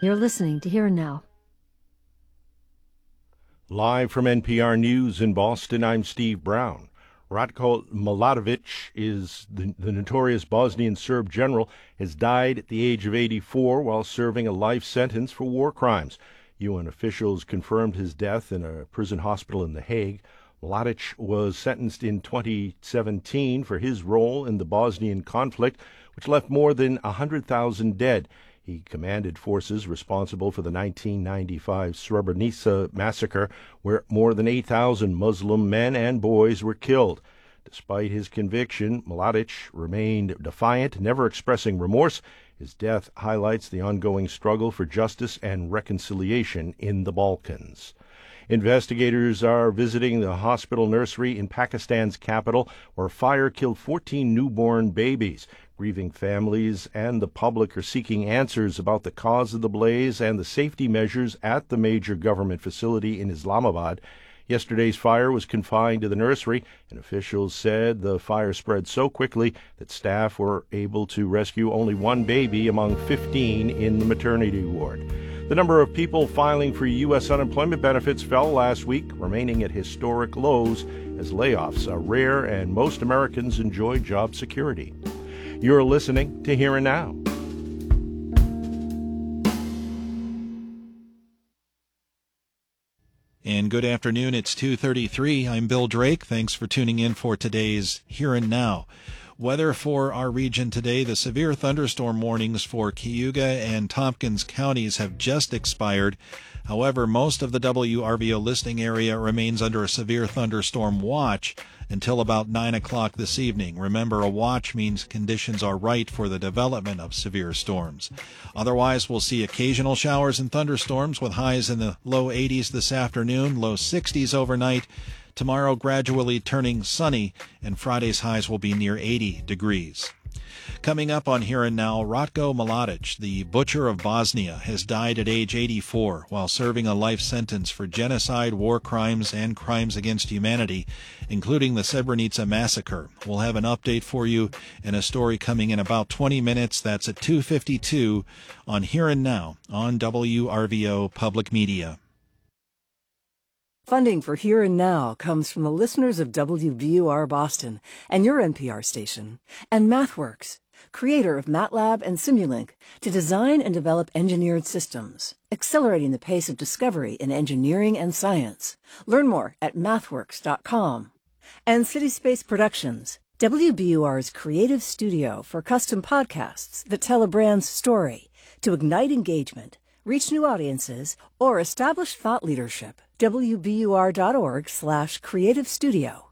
You're listening to Here and Now. Live from NPR News in Boston, I'm Steve Brown. Ratko Mladic is the notorious Bosnian Serb general, has died at the age of 84 while serving a life sentence for war crimes. UN officials confirmed his death in a prison hospital in The Hague. Mladic was sentenced in 2017 for his role in the Bosnian conflict, which left more than 100,000 dead. He commanded forces responsible for the 1995 Srebrenica massacre, where more than 8,000 Muslim men and boys were killed. Despite his conviction, Mladic remained defiant, never expressing remorse. His death highlights the ongoing struggle for justice and reconciliation in the Balkans. Investigators are visiting the hospital nursery in Pakistan's capital, where a fire killed 14 newborn babies. Grieving families and the public are seeking answers about the cause of the blaze and the safety measures at the major government facility in Islamabad. Yesterday's fire was confined to the nursery, and officials said the fire spread so quickly that staff were able to rescue only one baby among 15 in the maternity ward. The number of people filing for U.S. unemployment benefits fell last week, remaining at historic lows as layoffs are rare and most Americans enjoy job security. You're listening to Here and Now. And good afternoon. It's 2:33. I'm Bill Drake. Thanks for tuning in for today's Here and Now. Weather for our region today: the severe thunderstorm warnings for Cayuga and Tompkins counties have just expired. However, most of the WRVO listing area remains under a severe thunderstorm watch until about 9 o'clock this evening. Remember, a watch means conditions are right for the development of severe storms. Otherwise, we'll see occasional showers and thunderstorms with highs in the low 80s this afternoon, low 60s overnight. Tomorrow gradually turning sunny, and Friday's highs will be near 80 degrees. Coming up on Here and Now, Ratko Mladic, the butcher of Bosnia, has died at age 84 while serving a life sentence for genocide, war crimes, and crimes against humanity, including the Srebrenica massacre. We'll have an update for you and a story coming in about 20 minutes. That's at 2:52 on Here and Now on WRVO Public Media. Funding for Here and Now comes from the listeners of WBUR Boston and your NPR station, and MathWorks, creator of MATLAB and Simulink, to design and develop engineered systems, accelerating the pace of discovery in engineering and science. Learn more at mathworks.com. And CitySpace Productions, WBUR's creative studio for custom podcasts that tell a brand's story to ignite engagement, reach new audiences, or establish thought leadership. WBUR.org/creative studio.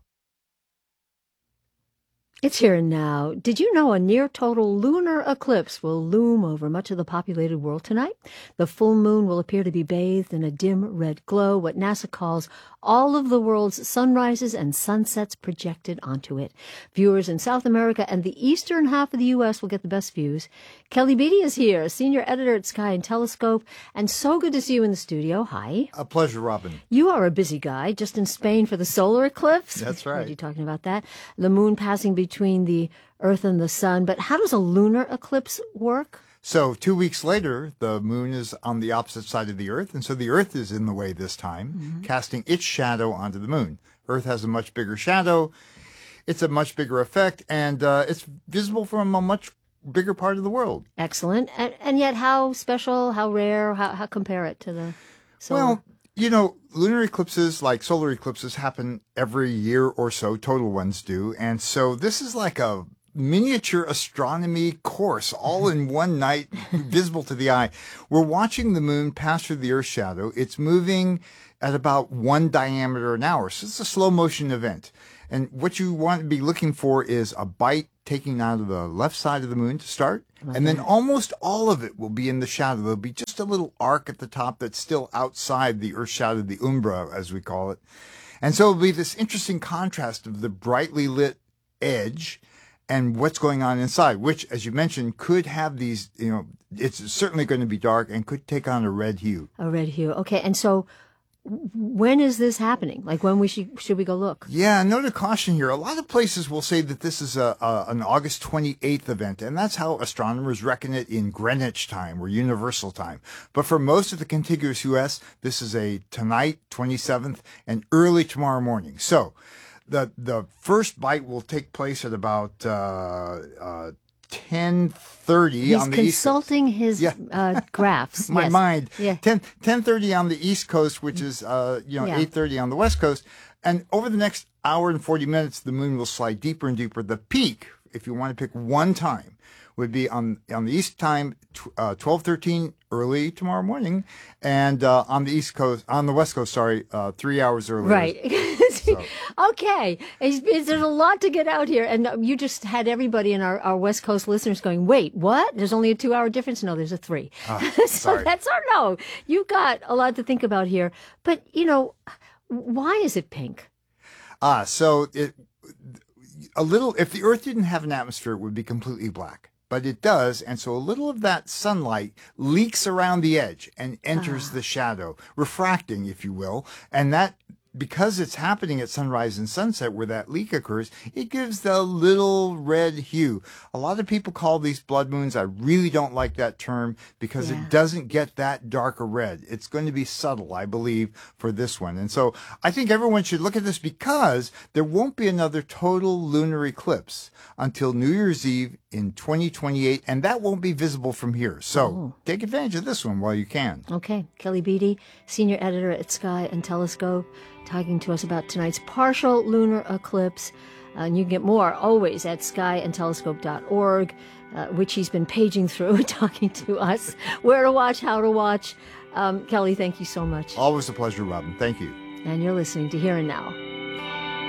It's Here and Now. Did you know a near-total lunar eclipse will loom over much of the populated world tonight? The full moon will appear to be bathed in a dim red glow, what NASA calls all of the world's sunrises and sunsets projected onto it. Viewers in South America and the eastern half of the U.S. will get the best views. Kelly Beatty is here, senior editor at Sky and Telescope, and so good to see you in the studio. Hi. A pleasure, Robin. You are a busy guy, just in Spain for the solar eclipse. That's right. I heard you talking about that. The moon passing between the Earth and the sun. But how does a lunar eclipse work? So 2 weeks later, the moon is on the opposite side of the Earth, and so the Earth is in the way this time, casting its shadow onto the moon. Earth has a much bigger shadow. It's a much bigger effect, and it's visible from a much bigger part of the world. Excellent. And yet how special, how rare, how compare it to the solar? Well, you know, lunar eclipses, like solar eclipses, happen every year or so. Total ones do. And so this is like a miniature astronomy course all in one night, visible to the eye. We're watching the moon pass through the Earth's shadow. It's moving at about 1 diameter an hour. So it's a slow motion event. And what you want to be looking for is a bite taking out of the left side of the moon to start. Okay. And then almost all of it will be in the shadow. There'll be just a little arc at the top that's still outside the Earth's shadow, the umbra, as we call it. And so it'll be this interesting contrast of the brightly lit edge and what's going on inside, which, as you mentioned, could have these, you know, it's certainly going to be dark and could take on a red hue. A red hue. Okay. And so when is this happening? Like when should we go look? Yeah, note of caution here. A lot of places will say that this is an August 28th event, and that's how astronomers reckon it in Greenwich time or Universal time. But for most of the contiguous U.S., this is a tonight, 27th, and early tomorrow morning. So the first bite will take place at about 10:30 He's on the East consulting his graphs. My Yes. mind. Yeah. 10:30 on the East Coast, which is 8:30 on the West Coast, and over the next hour and 40 minutes, the moon will slide deeper and deeper. The peak, if you want to pick one time, would be on the East time 12:13 early tomorrow morning, and on the West Coast, 3 hours earlier. Right. Okay. There's a lot to get out here. And you just had everybody in our West Coast listeners going, wait, what? There's only a 2-hour difference? No, there's a 3. So sorry. no. You've got a lot to think about here. But, why is it pink? If the Earth didn't have an atmosphere, it would be completely black. But it does, and so a little of that sunlight leaks around the edge and enters the shadow, refracting, if you will, and that, because it's happening at sunrise and sunset where that leak occurs, it gives the little red hue. A lot of people call these blood moons. I really don't like that term because it doesn't get that darker red. It's going to be subtle, I believe, for this one. And so I think everyone should look at this because there won't be another total lunar eclipse until New Year's Eve in 2028, and that won't be visible from here. So take advantage of this one while you can. Okay. Kelly Beatty, senior editor at Sky and Telescope, talking to us about tonight's partial lunar eclipse. And you can get more always at skyandtelescope.org, which he's been paging through, talking to us, where to watch, how to watch. Kelly, thank you so much. Always a pleasure, Robin. Thank you. And you're listening to Here and Now.